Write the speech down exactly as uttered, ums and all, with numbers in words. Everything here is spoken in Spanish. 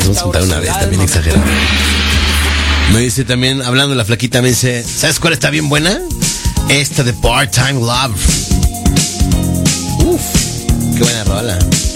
nos vamos a juntar una vez, también exagerado. Me dice también, hablando de la flaquita, me dice, ¿sabes cuál está bien buena? Esta de Part-Time Love. Uf, qué buena rola.